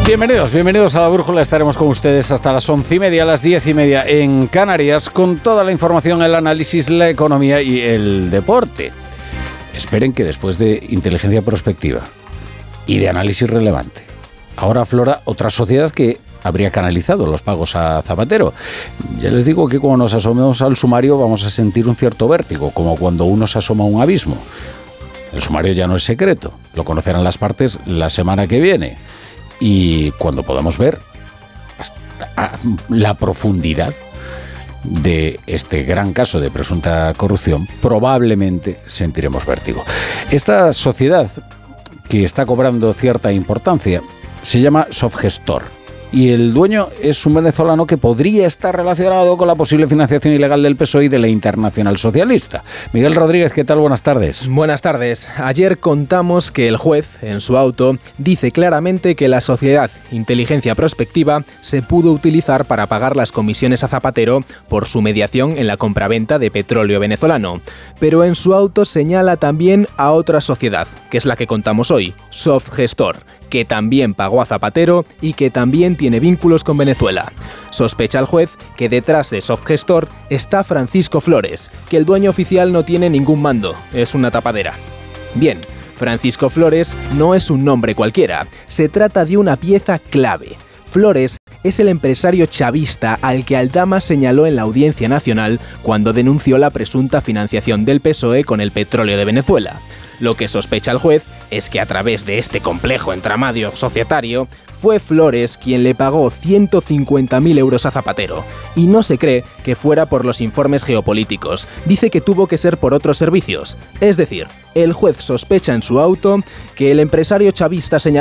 Bienvenidos a La Brújula. Estaremos con ustedes hasta las 11:30, las 10:30 en Canarias, con toda la información, el análisis, la economía y el deporte. Esperen que después de inteligencia prospectiva y de análisis relevante, ahora aflora otra sociedad que habría canalizado los pagos a Zapatero. Ya les digo que cuando nos asomemos al sumario vamos a sentir un cierto vértigo, como cuando uno se asoma a un abismo. El sumario ya no es secreto, lo conocerán las partes la semana que viene. Y cuando podamos ver hasta la profundidad de este gran caso de presunta corrupción, probablemente sentiremos vértigo. Esta sociedad, que está cobrando cierta importancia, se llama Sofgestor. Y el dueño es un venezolano que podría estar relacionado con la posible financiación ilegal del PSOE y de la Internacional Socialista. Miguel Rodríguez, ¿qué tal? Buenas tardes. Buenas tardes. Ayer contamos que el juez, en su auto, dice claramente que la sociedad Inteligencia Prospectiva se pudo utilizar para pagar las comisiones a Zapatero por su mediación en la compraventa de petróleo venezolano. Pero en su auto señala también a otra sociedad, que es la que contamos hoy, Sofgestor, que también pagó a Zapatero y que también tiene vínculos con Venezuela. Sospecha el juez que detrás de Sofgestor está Francisco Flores, que el dueño oficial no tiene ningún mando, es una tapadera. Bien, Francisco Flores no es un nombre cualquiera, se trata de una pieza clave. Flores es el empresario chavista al que Aldama señaló en la Audiencia Nacional cuando denunció la presunta financiación del PSOE con el petróleo de Venezuela. Lo que sospecha el juez es que a través de este complejo entramado societario fue Flores quien le pagó 150.000 euros a Zapatero. Y no se cree que fuera por los informes geopolíticos. Dice que tuvo que ser por otros servicios. Es decir, el juez sospecha en su auto que el empresario chavista señaló